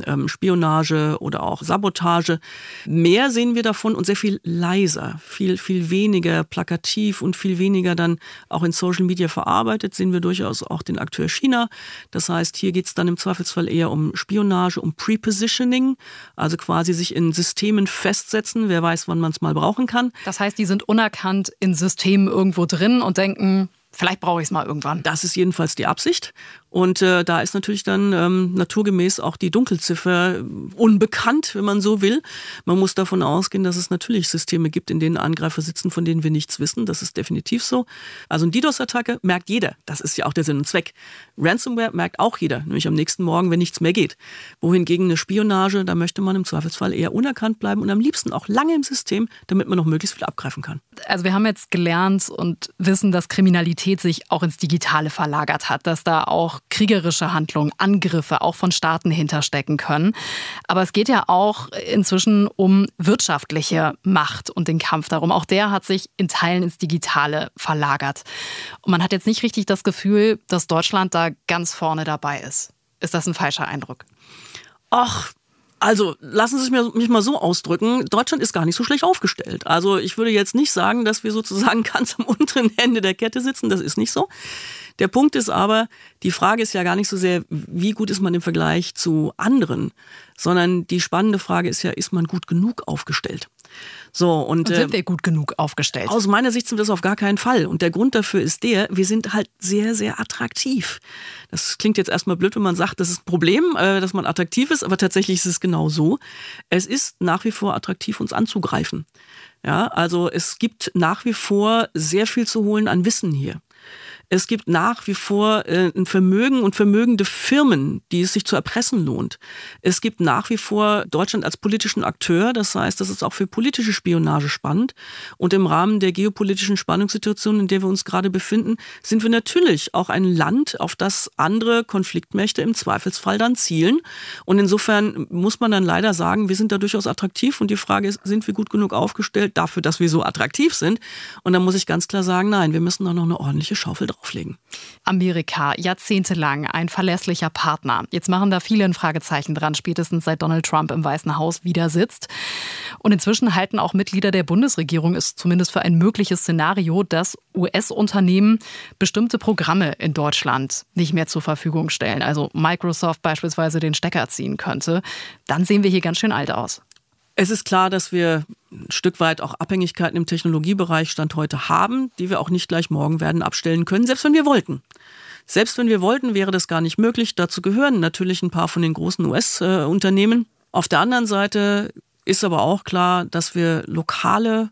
S17: Spionage oder auch Sabotage. Mehr sehen wir davon und sehr viel leiser, viel weniger plakativ und viel weniger dann auch in Social Media verarbeitet, sehen wir durchaus auch den Akteur China. Das heißt, hier geht es dann im Zweifelsfall eher um Spionage, um Prepositioning, also quasi sich in Systemen festsetzen, wer weiß, wann man es mal brauchen kann.
S18: Das heißt, die sind unerkannt in Systemen irgendwo drin und denken, vielleicht brauche ich es mal irgendwann.
S17: Das ist jedenfalls die Absicht. Und da ist natürlich dann naturgemäß auch die Dunkelziffer unbekannt, wenn man so will. Man muss davon ausgehen, dass es natürlich Systeme gibt, in denen Angreifer sitzen, von denen wir nichts wissen. Das ist definitiv so. Also eine DDoS-Attacke merkt jeder. Das ist ja auch der Sinn und Zweck. Ransomware merkt auch jeder, nämlich am nächsten Morgen, wenn nichts mehr geht. Wohingegen eine Spionage, da möchte man im Zweifelsfall eher unerkannt bleiben und am liebsten auch lange im System, damit man noch möglichst viel abgreifen kann.
S18: Also wir haben jetzt gelernt und wissen, dass Kriminalität sich auch ins Digitale verlagert hat, dass da auch kriegerische Handlungen, Angriffe auch von Staaten hinterstecken können. Aber es geht ja auch inzwischen um wirtschaftliche Macht und den Kampf darum. Auch der hat sich in Teilen ins Digitale verlagert. Und man hat jetzt nicht richtig das Gefühl, dass Deutschland da ganz vorne dabei ist. Ist das ein falscher Eindruck?
S17: Ach, also lassen Sie mich mal so ausdrücken, Deutschland ist gar nicht so schlecht aufgestellt. Also ich würde jetzt nicht sagen, dass wir sozusagen ganz am unteren Ende der Kette sitzen, das ist nicht so. Der Punkt ist aber, die Frage ist ja gar nicht so sehr, wie gut ist man im Vergleich zu anderen, sondern die spannende Frage ist ja, ist man gut genug aufgestellt? So, und
S18: sind wir gut genug aufgestellt?
S17: Aus meiner Sicht sind wir das auf gar keinen Fall. Und der Grund dafür ist wir sind halt sehr, sehr attraktiv. Das klingt jetzt erstmal blöd, wenn man sagt, das ist ein Problem, dass man attraktiv ist, aber tatsächlich ist es genau so. Es ist nach wie vor attraktiv, uns anzugreifen. Ja, also es gibt nach wie vor sehr viel zu holen an Wissen hier. Es gibt nach wie vor ein Vermögen und vermögende Firmen, die es sich zu erpressen lohnt. Es gibt nach wie vor Deutschland als politischen Akteur. Das heißt, das ist auch für politische Spionage spannend. Und im Rahmen der geopolitischen Spannungssituation, in der wir uns gerade befinden, sind wir natürlich auch ein Land, auf das andere Konfliktmächte im Zweifelsfall dann zielen. Und insofern muss man dann leider sagen, wir sind da durchaus attraktiv. Und die Frage ist, sind wir gut genug aufgestellt dafür, dass wir so attraktiv sind? Und da muss ich ganz klar sagen, nein, wir müssen da noch eine ordentliche Schaufel drauflegen.
S18: Amerika, jahrzehntelang ein verlässlicher Partner. Jetzt machen da viele ein Fragezeichen dran, spätestens seit Donald Trump im Weißen Haus wieder sitzt. Und inzwischen halten auch Mitglieder der Bundesregierung es zumindest für ein mögliches Szenario, dass US-Unternehmen bestimmte Programme in Deutschland nicht mehr zur Verfügung stellen. Also Microsoft beispielsweise den Stecker ziehen könnte. Dann sehen wir hier ganz schön alt aus.
S17: Es ist klar, dass wir ein Stück weit auch Abhängigkeiten im Technologiebereich Stand heute haben, die wir auch nicht gleich morgen werden abstellen können, selbst wenn wir wollten. Selbst wenn wir wollten, wäre das gar nicht möglich. Dazu gehören natürlich ein paar von den großen US-Unternehmen. Auf der anderen Seite ist aber auch klar, dass wir lokale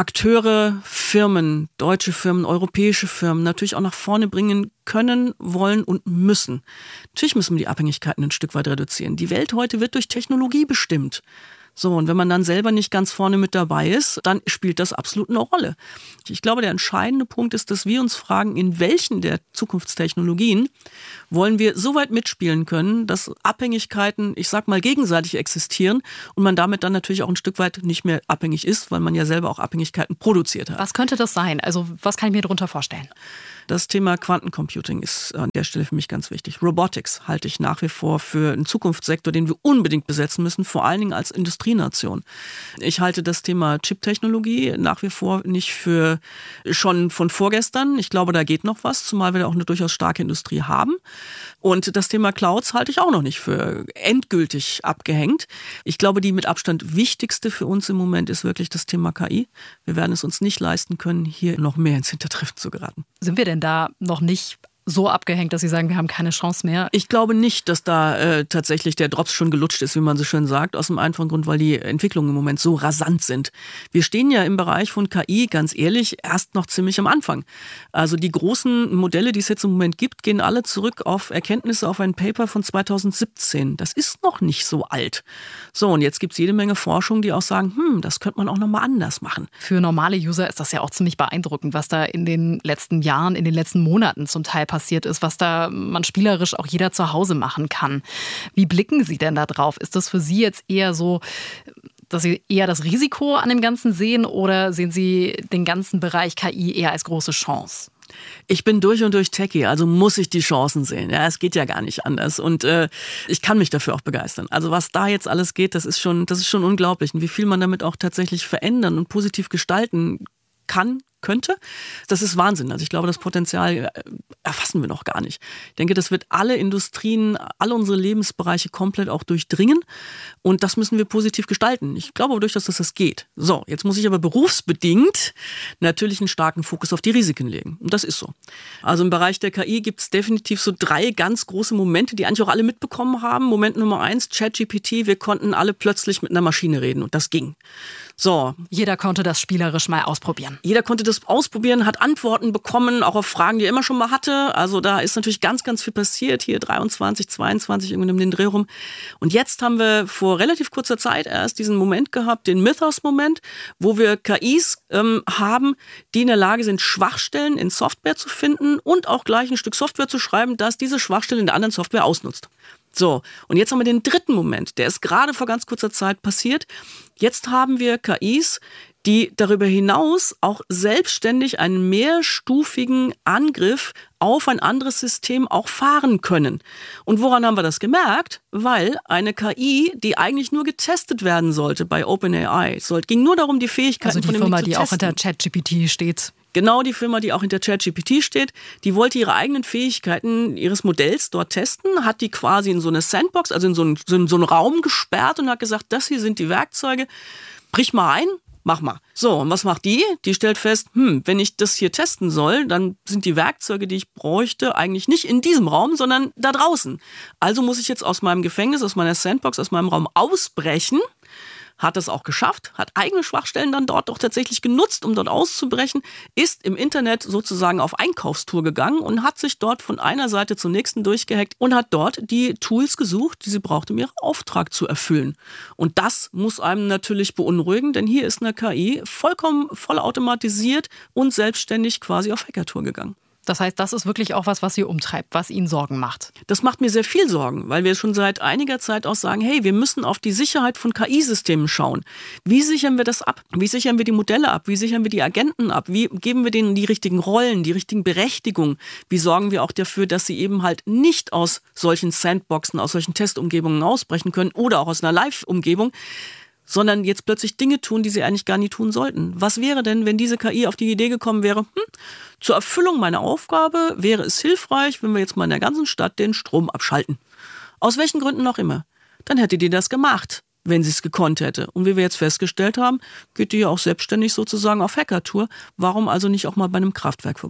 S17: Akteure, Firmen, deutsche Firmen, europäische Firmen natürlich auch nach vorne bringen können, wollen und müssen. Natürlich müssen wir die Abhängigkeiten ein Stück weit reduzieren. Die Welt heute wird durch Technologie bestimmt. So, und wenn man dann selber nicht ganz vorne mit dabei ist, dann spielt das absolut eine Rolle. Ich glaube, der entscheidende Punkt ist, dass wir uns fragen, in welchen der Zukunftstechnologien wollen wir so weit mitspielen können, dass Abhängigkeiten, ich sag mal, gegenseitig existieren und man damit dann natürlich auch ein Stück weit nicht mehr abhängig ist, weil man ja selber auch Abhängigkeiten produziert hat.
S18: Was könnte das sein? Also was kann ich mir darunter vorstellen?
S17: Das Thema Quantencomputing ist an der Stelle für mich ganz wichtig. Robotics halte ich nach wie vor für einen Zukunftssektor, den wir unbedingt besetzen müssen, vor allen Dingen als Industrienation. Ich halte das Thema Chip-Technologie nach wie vor nicht für schon von vorgestern. Ich glaube, da geht noch was, zumal wir da auch eine durchaus starke Industrie haben. Und das Thema Clouds halte ich auch noch nicht für endgültig abgehängt. Ich glaube, die mit Abstand wichtigste für uns im Moment ist wirklich das Thema KI. Wir werden es uns nicht leisten können, hier noch mehr ins Hintertreffen zu geraten.
S18: Sind wir denn da noch nicht so abgehängt, dass Sie sagen, wir haben keine Chance mehr?
S17: Ich glaube nicht, dass da tatsächlich der Drops schon gelutscht ist, wie man so schön sagt, aus dem einfachen Grund, weil die Entwicklungen im Moment so rasant sind. Wir stehen ja im Bereich von KI, ganz ehrlich, erst noch ziemlich am Anfang. Also die großen Modelle, die es jetzt im Moment gibt, gehen alle zurück auf Erkenntnisse auf ein Paper von 2017. Das ist noch nicht so alt. So, und jetzt gibt es jede Menge Forschung, die auch sagen, das könnte man auch nochmal anders machen.
S18: Für normale User ist das ja auch ziemlich beeindruckend, was da in den letzten Jahren, in den letzten Monaten zum Teil passiert ist, was da man spielerisch auch jeder zu Hause machen kann. Wie blicken Sie denn da drauf? Ist das für Sie jetzt eher so, dass Sie eher das Risiko an dem Ganzen sehen oder sehen Sie den ganzen Bereich KI eher als große Chance?
S17: Ich bin durch und durch Techie, also muss ich die Chancen sehen. Ja, es geht ja gar nicht anders. Und ich kann mich dafür auch begeistern. Also was da jetzt alles geht, das ist schon unglaublich. Und wie viel man damit auch tatsächlich verändern und positiv gestalten könnte, das ist Wahnsinn. Also ich glaube, das Potenzial erfassen wir noch gar nicht. Ich denke, das wird alle Industrien, alle unsere Lebensbereiche komplett auch durchdringen und das müssen wir positiv gestalten. Ich glaube aber durchaus, dass das geht. So, jetzt muss ich aber berufsbedingt natürlich einen starken Fokus auf die Risiken legen. Und das ist so. Also im Bereich der KI gibt es definitiv so 3 ganz große Momente, die eigentlich auch alle mitbekommen haben. Moment Nummer 1, ChatGPT, wir konnten alle plötzlich mit einer Maschine reden und das ging. So.
S18: Jeder konnte das spielerisch mal ausprobieren.
S17: Jeder konnte das ausprobieren, hat Antworten bekommen, auch auf Fragen, die er immer schon mal hatte. Also da ist natürlich ganz, ganz viel passiert. Hier 23, 22, irgendwie um den Dreh rum. Und jetzt haben wir vor relativ kurzer Zeit erst diesen Moment gehabt, den Mythos-Moment, wo wir KIs haben, die in der Lage sind, Schwachstellen in Software zu finden und auch gleich ein Stück Software zu schreiben, das diese Schwachstelle in der anderen Software ausnutzt. So, und jetzt haben wir den dritten Moment, der ist gerade vor ganz kurzer Zeit passiert. Jetzt haben wir KIs, die darüber hinaus auch selbstständig einen mehrstufigen Angriff auf ein anderes System auch fahren können. Und woran haben wir das gemerkt? Weil eine KI, die eigentlich nur getestet werden sollte bei OpenAI, ging nur darum, die Fähigkeiten von dem Ding zu testen.
S18: Also die Firma, die auch hinter ChatGPT steht.
S17: Genau die Firma, die auch hinter ChatGPT steht, die wollte ihre eigenen Fähigkeiten ihres Modells dort testen, hat die quasi in so eine Sandbox, also in so einen Raum gesperrt und hat gesagt, das hier sind die Werkzeuge, brich mal ein, mach mal. So, und was macht die? Die stellt fest, wenn ich das hier testen soll, dann sind die Werkzeuge, die ich bräuchte, eigentlich nicht in diesem Raum, sondern da draußen. Also muss ich jetzt aus meinem Gefängnis, aus meiner Sandbox, aus meinem Raum ausbrechen. Hat das auch geschafft, hat eigene Schwachstellen dann dort auch tatsächlich genutzt, um dort auszubrechen, ist im Internet sozusagen auf Einkaufstour gegangen und hat sich dort von einer Seite zur nächsten durchgehackt und hat dort die Tools gesucht, die sie braucht, um ihren Auftrag zu erfüllen. Und das muss einem natürlich beunruhigen, denn hier ist eine KI vollkommen vollautomatisiert und selbstständig quasi auf Hackertour gegangen.
S18: Das heißt, das ist wirklich auch was Sie umtreibt, was Ihnen Sorgen macht.
S17: Das macht mir sehr viel Sorgen, weil wir schon seit einiger Zeit auch sagen, hey, wir müssen auf die Sicherheit von KI-Systemen schauen. Wie sichern wir das ab? Wie sichern wir die Modelle ab? Wie sichern wir die Agenten ab? Wie geben wir denen die richtigen Rollen, die richtigen Berechtigungen? Wie sorgen wir auch dafür, dass sie eben halt nicht aus solchen Sandboxen, aus solchen Testumgebungen ausbrechen können oder auch aus einer Live-Umgebung, sondern jetzt plötzlich Dinge tun, die sie eigentlich gar nie tun sollten. Was wäre denn, wenn diese KI auf die Idee gekommen wäre, zur Erfüllung meiner Aufgabe wäre es hilfreich, wenn wir jetzt mal in der ganzen Stadt den Strom abschalten. Aus welchen Gründen auch immer. Dann hätte die das gemacht, wenn sie es gekonnt hätte. Und wie wir jetzt festgestellt haben, geht die ja auch selbstständig sozusagen auf Hackertour. Warum also nicht auch mal bei einem Kraftwerk vorbeischauen?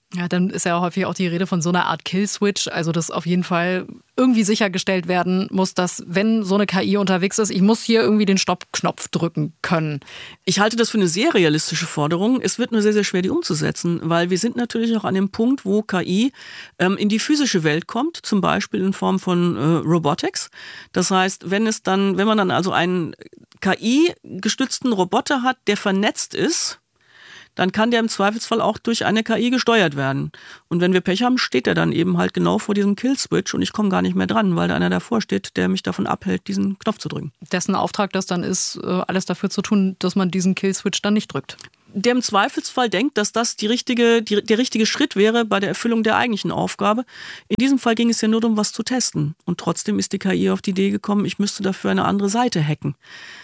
S18: Ja, dann ist ja häufig auch die Rede von so einer Art Kill-Switch, also dass auf jeden Fall irgendwie sichergestellt werden muss, dass, wenn so eine KI unterwegs ist, ich muss hier irgendwie den Stopp-Knopf drücken können.
S17: Ich halte das für eine sehr realistische Forderung. Es wird nur sehr, sehr schwer, die umzusetzen, weil wir sind natürlich auch an dem Punkt, wo KI in die physische Welt kommt, zum Beispiel in Form von Robotics. Das heißt, wenn man dann also einen KI-gestützten Roboter hat, der vernetzt ist, dann kann der im Zweifelsfall auch durch eine KI gesteuert werden. Und wenn wir Pech haben, steht er dann eben halt genau vor diesem Kill-Switch und ich komme gar nicht mehr dran, weil da einer davor steht, der mich davon abhält, diesen Knopf zu drücken.
S18: Dessen Auftrag das dann ist, alles dafür zu tun, dass man diesen Kill-Switch dann nicht drückt.
S17: Der im Zweifelsfall denkt, dass das der richtige Schritt wäre bei der Erfüllung der eigentlichen Aufgabe. In diesem Fall ging es ja nur darum, was zu testen. Und trotzdem ist die KI auf die Idee gekommen, ich müsste dafür eine andere Seite hacken.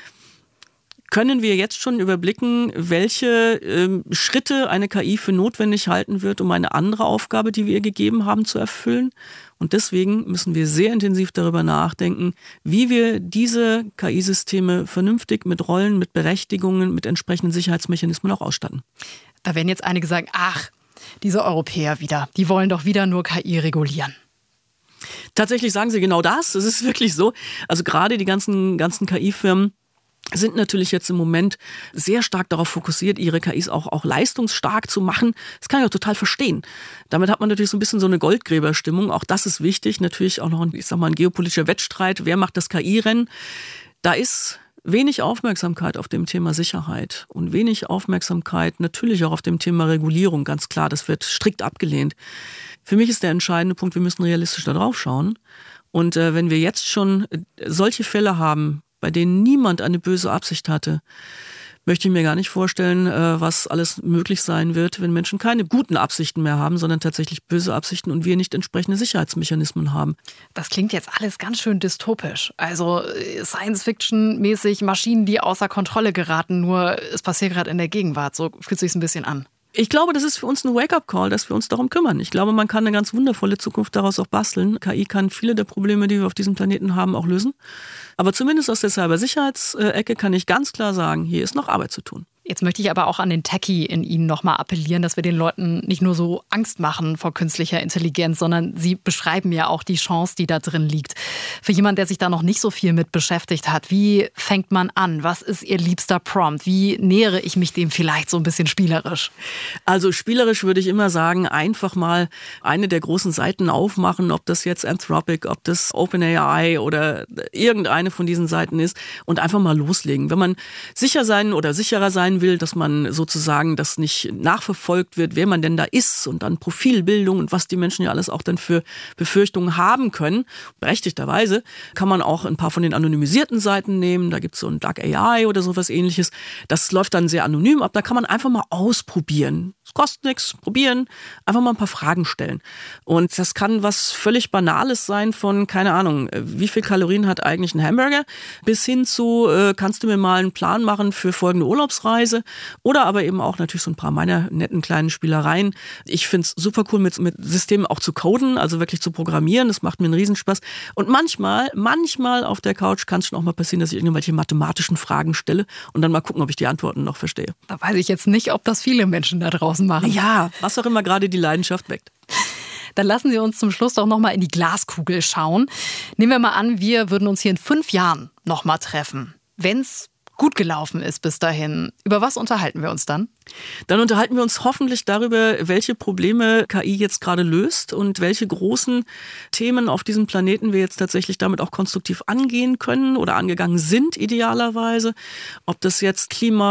S17: Können wir jetzt schon überblicken, welche Schritte eine KI für notwendig halten wird, um eine andere Aufgabe, die wir ihr gegeben haben, zu erfüllen? Und deswegen müssen wir sehr intensiv darüber nachdenken, wie wir diese KI-Systeme vernünftig mit Rollen, mit Berechtigungen, mit entsprechenden Sicherheitsmechanismen auch ausstatten.
S18: Da werden jetzt einige sagen, ach, diese Europäer wieder, die wollen doch wieder nur KI regulieren.
S17: Tatsächlich sagen sie genau das. Es ist wirklich so. Also gerade die ganzen KI-Firmen sind natürlich jetzt im Moment sehr stark darauf fokussiert, ihre KIs auch leistungsstark zu machen. Das kann ich auch total verstehen. Damit hat man natürlich so ein bisschen so eine Goldgräberstimmung. Auch das ist wichtig. Natürlich auch noch ein geopolitischer Wettstreit. Wer macht das KI-Rennen? Da ist wenig Aufmerksamkeit auf dem Thema Sicherheit und wenig Aufmerksamkeit natürlich auch auf dem Thema Regulierung. Ganz klar, das wird strikt abgelehnt. Für mich ist der entscheidende Punkt, wir müssen realistisch da drauf schauen. Und wenn wir jetzt schon solche Fälle haben, bei denen niemand eine böse Absicht hatte, möchte ich mir gar nicht vorstellen, was alles möglich sein wird, wenn Menschen keine guten Absichten mehr haben, sondern tatsächlich böse Absichten und wir nicht entsprechende Sicherheitsmechanismen haben.
S18: Das klingt jetzt alles ganz schön dystopisch. Also Science-Fiction-mäßig Maschinen, die außer Kontrolle geraten, nur es passiert gerade in der Gegenwart. So fühlt sich ein bisschen an.
S17: Ich glaube, das ist für uns ein Wake-up-Call, dass wir uns darum kümmern. Ich glaube, man kann eine ganz wundervolle Zukunft daraus auch basteln. KI kann viele der Probleme, die wir auf diesem Planeten haben, auch lösen. Aber zumindest aus der Cybersicherheitsecke kann ich ganz klar sagen, hier ist noch Arbeit zu tun.
S18: Jetzt möchte ich aber auch an den Techie in Ihnen nochmal appellieren, dass wir den Leuten nicht nur so Angst machen vor künstlicher Intelligenz, sondern Sie beschreiben ja auch die Chance, die da drin liegt. Für jemanden, der sich da noch nicht so viel mit beschäftigt hat, wie fängt man an? Was ist Ihr liebster Prompt? Wie nähere ich mich dem vielleicht so ein bisschen spielerisch?
S17: Also spielerisch würde ich immer sagen, einfach mal eine der großen Seiten aufmachen, ob das jetzt Anthropic, ob das OpenAI oder irgendeine von diesen Seiten ist und einfach mal loslegen. Wenn man sicherer sein will, dass man sozusagen das nicht nachverfolgt wird, wer man denn da ist und dann Profilbildung und was die Menschen ja alles auch dann für Befürchtungen haben können. Berechtigterweise kann man auch ein paar von den anonymisierten Seiten nehmen. Da gibt es so ein Dark AI oder sowas Ähnliches. Das läuft dann sehr anonym ab. Da kann man einfach mal ausprobieren. Es kostet nichts, probieren, einfach mal ein paar Fragen stellen. Und das kann was völlig Banales sein von, keine Ahnung, wie viel Kalorien hat eigentlich ein Hamburger, bis hin zu, kannst du mir mal einen Plan machen für folgende Urlaubsreise oder aber eben auch natürlich so ein paar meiner netten kleinen Spielereien. Ich finde es super cool, mit Systemen auch zu coden, also wirklich zu programmieren. Das macht mir einen Riesenspaß. Und manchmal auf der Couch kann es schon auch mal passieren, dass ich irgendwelche mathematischen Fragen stelle und dann mal gucken, ob ich die Antworten noch verstehe.
S18: Da weiß ich jetzt nicht, ob das viele Menschen da draußen machen.
S17: Ja, was auch immer gerade die Leidenschaft weckt.
S18: Dann lassen Sie uns zum Schluss doch nochmal in die Glaskugel schauen. Nehmen wir mal an, wir würden uns hier in 5 Jahren nochmal treffen. Wenn es gut gelaufen ist bis dahin, über was unterhalten wir uns dann?
S17: Dann unterhalten wir uns hoffentlich darüber, welche Probleme KI jetzt gerade löst und welche großen Themen auf diesem Planeten wir jetzt tatsächlich damit auch konstruktiv angehen können oder angegangen sind idealerweise. Ob das jetzt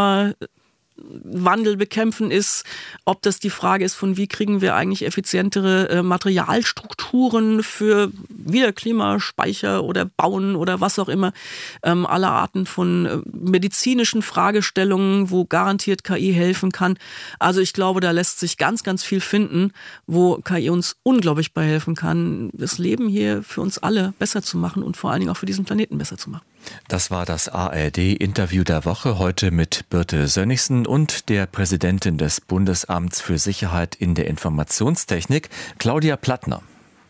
S17: Klimawandel bekämpfen ist, ob das die Frage ist, von wie kriegen wir eigentlich effizientere Materialstrukturen für wieder Klimaspeicher oder Bauen oder was auch immer, alle Arten von medizinischen Fragestellungen, wo garantiert KI helfen kann. Also ich glaube, da lässt sich ganz, ganz viel finden, wo KI uns unglaublich bei helfen kann, das Leben hier für uns alle besser zu machen und vor allen Dingen auch für diesen Planeten besser zu machen.
S4: Das war das ARD-Interview der Woche, heute mit Birte Sönnigsen und der Präsidentin des Bundesamts für Sicherheit in der Informationstechnik, Claudia Plattner.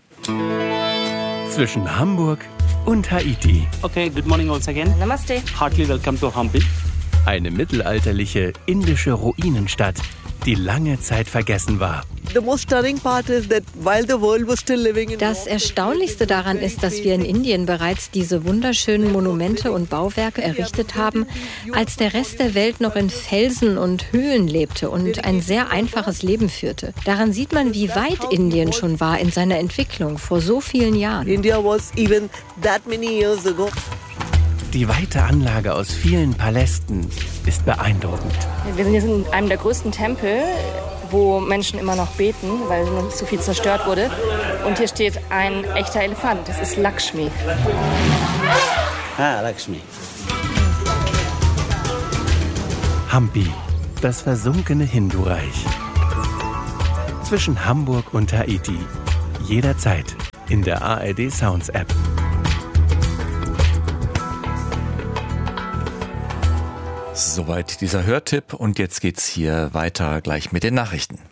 S19: Zwischen Hamburg und Haiti.
S20: Okay, good morning once again.
S21: Namaste.
S20: Heartily welcome to Hampi.
S19: Eine mittelalterliche indische Ruinenstadt, die lange Zeit vergessen war.
S21: Das Erstaunlichste daran ist, dass wir in Indien bereits diese wunderschönen Monumente und Bauwerke errichtet haben, als der Rest der Welt noch in Felsen und Höhlen lebte und ein sehr einfaches Leben führte. Daran sieht man, wie weit Indien schon war in seiner Entwicklung vor so vielen Jahren.
S19: Die weite Anlage aus vielen Palästen ist beeindruckend.
S22: Wir sind jetzt in einem der größten Tempel, wo Menschen immer noch beten, weil noch nicht so viel zerstört wurde. Und hier steht ein echter Elefant. Das ist Lakshmi.
S23: Lakshmi.
S19: Hampi, das versunkene Hindu-Reich. Zwischen Hamburg und Tahiti. Jederzeit in der ARD Sounds App.
S4: Soweit dieser Hörtipp und jetzt geht's hier weiter gleich mit den Nachrichten.